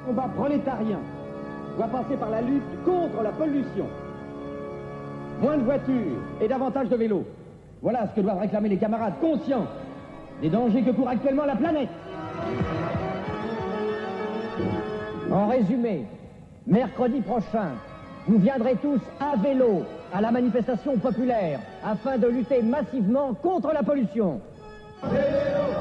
combat prolétarien doit passer par la lutte contre la pollution. Moins de voitures et davantage de vélos. Voilà ce que doivent réclamer les camarades conscients des dangers que court actuellement la planète. En résumé, mercredi prochain, vous viendrez tous à vélo à la manifestation populaire afin de lutter massivement contre la pollution. Vélo